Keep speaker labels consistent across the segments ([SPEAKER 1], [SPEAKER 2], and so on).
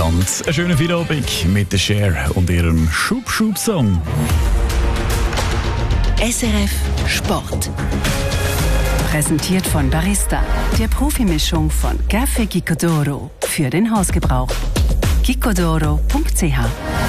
[SPEAKER 1] Ganz einen schönen Feierabend mit der Cher und ihrem Schub-Schub-Song.
[SPEAKER 2] SRF Sport. Präsentiert von Barista, der Profimischung von Café Gicodoro für den Hausgebrauch. gicodoro.ch.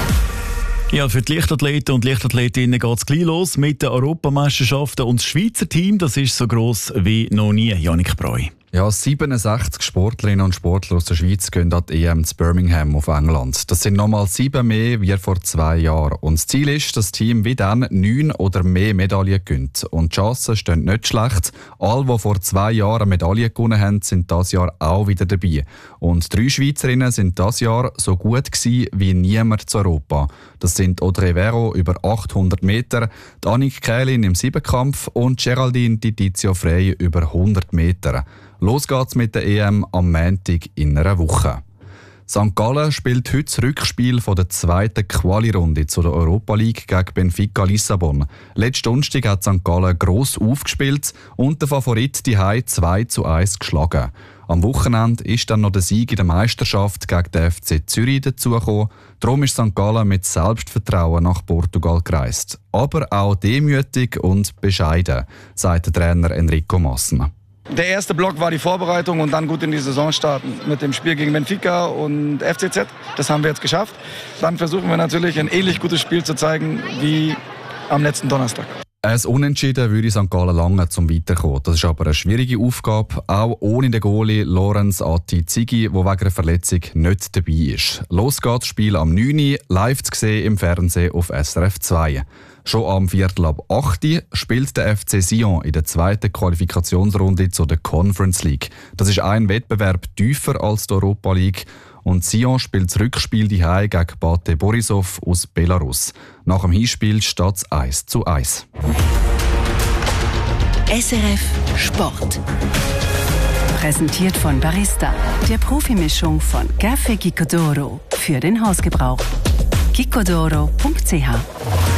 [SPEAKER 1] Ja, für die Leichtathleten und Leichtathletinnen geht es gleich los mit den Europameisterschaften. Und das Schweizer Team, das ist so gross wie noch nie. Jannik Breu.
[SPEAKER 3] Ja, 67 Sportlerinnen und Sportler aus der Schweiz gehen an die EM zu Birmingham auf England. Das sind nochmal 7 mehr wie vor 2 Jahren. Und das Ziel ist, dass das Team wie dann 9 oder mehr Medaillen gewinnt. Und die Chancen stehen nicht schlecht. Alle, die vor 2 Jahren eine Medaille gewonnen haben, sind dieses Jahr auch wieder dabei. Und 3 Schweizerinnen sind dieses Jahr so gut gewesen wie niemand zu Europa. Das sind Audrey Vero über 800 Meter, Annick Kählin im Siebenkampf und Geraldine Di Tizio Frey über 100 Meter. Los geht's mit der EM am Montag in einer Woche. St. Gallen spielt heute das Rückspiel von der zweiten Quali-Runde zu der Europa League gegen Benfica Lissabon. Letzten Donnerstag hat St. Gallen gross aufgespielt und der Favorit die Hai 2:1 geschlagen. Am Wochenende ist dann noch der Sieg in der Meisterschaft gegen den FC Zürich dazugekommen. Darum ist St. Gallen mit Selbstvertrauen nach Portugal gereist. Aber auch demütig und bescheiden, sagt der Trainer Enrico Maassen.
[SPEAKER 4] Der erste Block war die Vorbereitung und dann gut in die Saison starten mit dem Spiel gegen Benfica und FCZ. Das haben wir jetzt geschafft. Dann versuchen wir natürlich ein ähnlich gutes Spiel zu zeigen wie am letzten Donnerstag.
[SPEAKER 3] Ein Unentschieden würde St. Gallen lange zum Weiterkommen. Das ist aber eine schwierige Aufgabe, auch ohne den Goalie Lorenz Atti-Zigi, der wegen einer Verletzung nicht dabei ist. Los geht das Spiel am 9 Uhr, live zu sehen im Fernsehen auf SRF 2. Schon am 7:15 spielt der FC Sion in der zweiten Qualifikationsrunde zu der Conference League. Das ist ein Wettbewerb tiefer als die Europa League. Und Sion spielt das Rückspiel daheim gegen Bate Borisov aus Belarus. Nach dem Hinspiel steht es 1:1.
[SPEAKER 2] SRF Sport. Präsentiert von Barista, der Profimischung von Café Gicodoro für den Hausgebrauch. gicodoro.ch.